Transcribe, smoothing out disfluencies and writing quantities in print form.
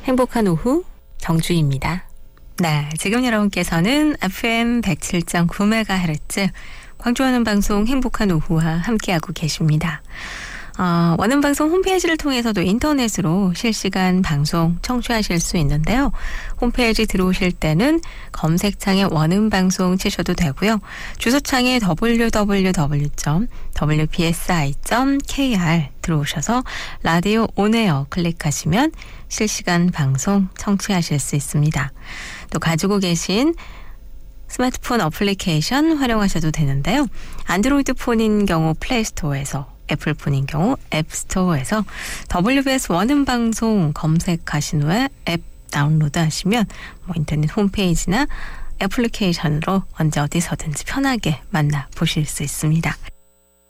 행복한 오후 정주희입니다. 네, 지금 여러분께서는 FM 107.9MHz 광주하는 방송 행복한 오후와 함께하고 계십니다. 원음방송 홈페이지를 통해서도 인터넷으로 실시간 방송 청취하실 수 있는데요. 홈페이지 들어오실 때는 검색창에 원음방송 치셔도 되고요. 주소창에 www.wpsi.kr 들어오셔서 라디오 온에어 클릭하시면 실시간 방송 청취하실 수 있습니다. 또 가지고 계신 스마트폰 어플리케이션 활용하셔도 되는데요. 안드로이드 폰인 경우 플레이스토어에서, 애플폰인 경우 앱스토어에서 WBS 원음방송 검색하신 후에 앱 다운로드 하시면 인터넷 홈페이지나 애플리케이션으로 언제 어디서든지 편하게 만나보실 수 있습니다.